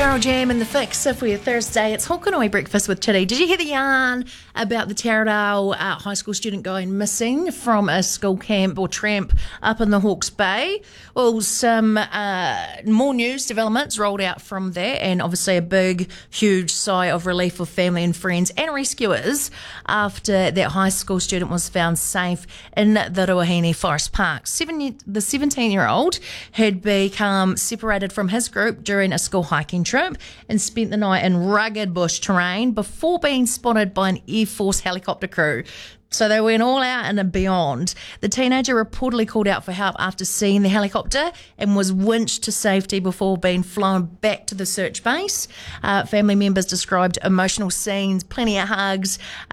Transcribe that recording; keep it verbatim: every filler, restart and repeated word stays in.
Carol Jam and the Fix for your Thursday. It's Hokanui Breakfast with Chitty. Did you hear the yarn about the Taradale uh, high school student going missing from a school camp or tramp up in the Hawke's Bay? Well, some uh, more news developments rolled out from there, and obviously a big, huge sigh of relief for family and friends and rescuers after that high school student was found safe in the Ruahine Forest Park. Seven, the seventeen-year-old had become separated from his group during a school hiking trip and spent the night in rugged bush terrain before being spotted by an Air Force helicopter crew. So they went all out and beyond. The teenager reportedly called out for help after seeing the helicopter and was winched to safety before being flown back to the search base. Uh, family members described emotional scenes, plenty of hugs,